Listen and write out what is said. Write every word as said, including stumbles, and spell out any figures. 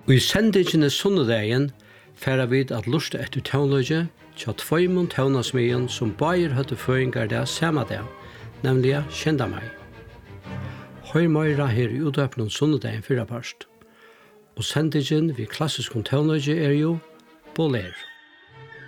Og i sendingen sunnedagen færa vid at lusta etter tøvnløgje tja tveimund tøvnasmien som bair høtte føringar der samme dag, nemlig kjenda meg. Høy meira her i utøpnen sunnedagen fyrra parst. Og sendingen vid klassisk tøvnløgje er jo Boler.